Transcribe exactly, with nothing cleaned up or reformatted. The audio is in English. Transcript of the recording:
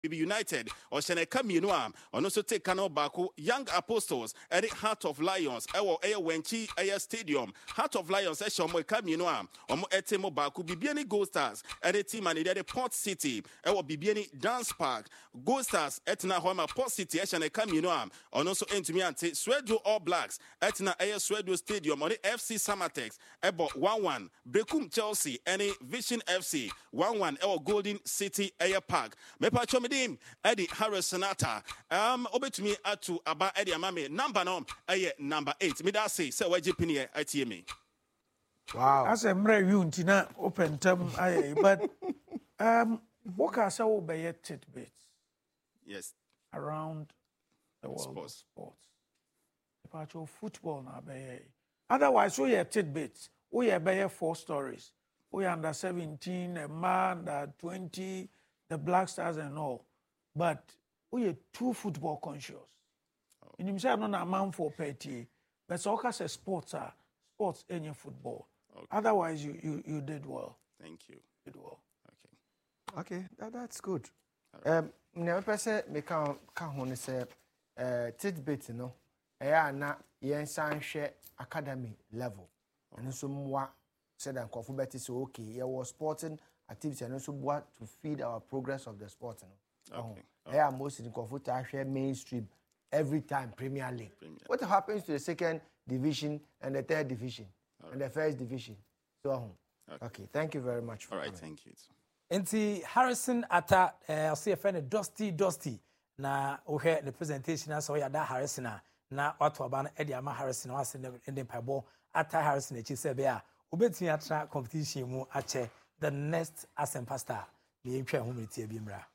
United or Sheneka Minuam, or also take Kano Baku, Young Apostles, at Heart of Lions, Ewo Aya Wenchi Aya Stadium, Heart of Lions, Eshomo Kaminuam, or Etemo Baku, Bibiani Gold Stars, at a team and the Port City, Ewo Bibiani Dance Park, Gold Stars, Etna Homa Port City, Eshaneka Minuam, or also Entimiante, Swedro All Blacks, Etna Aya Swedro Stadium, on the F C Samatex, Ebo one one, Brekum Chelsea, any Vision F C, one one, Ewo Golden City Aya Park, Mepa Chomi. Eddie Harrisonata. Um, obetumi atu aba Eddie Amame. Number no, aye number eight. Me da say, say waje pini I T M. Wow. As a mre you ntina open term aye, but um, what can say obey tidbits? Yes. Around the world sports. of sports. Part of football na be. Otherwise, we have tidbits. We have be four stories. We under seventeen, a man under twenty. The Black Stars and all, but we are too football conscious. Oh. In himself, not a man for petty, but soccer says sports are sports in your football. Okay. Otherwise, you, you you did well. Thank you. You did well. Okay. Okay, that, that's good. Right. Um, never person me can can say uh tidbit no. Eya na yen san share academy level. And so more said and coffee better so okay. Yeah, was sporting. Activity and also what to feed our progress of the sport. You know? Okay. They are most in comfort share mainstream every time Premier League. Premier. What happens to the second division and the third division right. and the first division? So okay. okay, thank you very much. For All right, coming. thank you. Enti Harrison ata uh, see a friend Dusty Dusty na ohe the presentation as oya da Harrison na wato aba na Eddie Ama Harrison was in the pabo ata Harrison echi se be a obetumi atra competition mu ache the next Asempa Star. The Imperial Home Media Bimra.